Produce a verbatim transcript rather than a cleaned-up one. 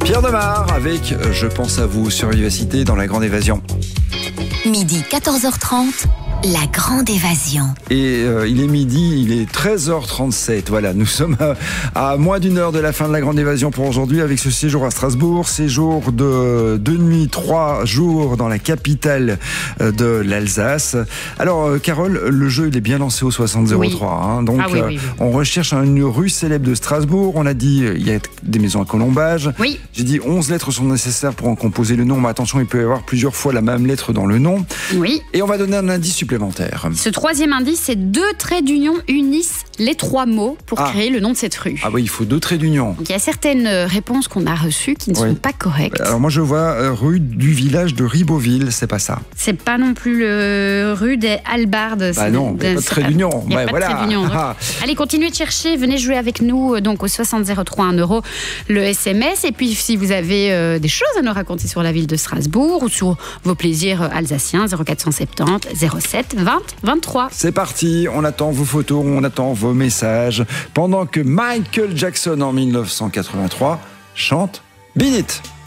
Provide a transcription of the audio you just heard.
Pierre Demar avec Je pense à vous sur Vivacité dans La Grande Évasion. Midi quatorze heures trente, La Grande Évasion. Et euh, il est midi, il est treize heures trente-sept. Voilà, nous sommes à, à moins d'une heure de la fin de La Grande Évasion pour aujourd'hui avec ce séjour à Strasbourg. Séjour de deux nuits, trois jours dans la capitale de l'Alsace. Alors, euh, Carole, le jeu il est bien lancé au soixante zéro trois. Oui. Hein, donc, ah oui, oui, oui. Euh, on recherche une rue célèbre de Strasbourg. On a dit il y a des maisons à colombage. Oui. J'ai dit onze lettres sont nécessaires pour en composer le nom. Mais attention, il peut y avoir plusieurs fois la même lettre dans le nom. Oui. Et on va donner un indice supplémentaire. Ce troisième indice, c'est deux traits d'union unissent les trois mots pour Ah. créer le nom de cette rue. Ah oui, il faut deux traits d'union. Donc il y a certaines réponses qu'on a reçues qui ne Oui. sont pas correctes. Alors moi je vois euh, rue du village de Ribeauville, c'est pas ça. C'est pas non plus le rue des Halbardes. Bah non, il n'y a pas de trait d'union. Il n'y a Ouais, pas voilà. de trait d'union. Donc, Ah. allez, continuez de chercher, venez jouer avec nous euh, donc au soixante zéro trois un euro le S M S. Et puis si vous avez euh, des choses à nous raconter sur la ville de Strasbourg ou sur vos plaisirs euh, alsaciens, zéro quatre cent soixante-dix zéro sept vingt vingt-trois. C'est parti, on attend vos photos, on attend vos messages. Pendant que Michael Jackson en mille neuf cent quatre-vingt-trois chante Beat It.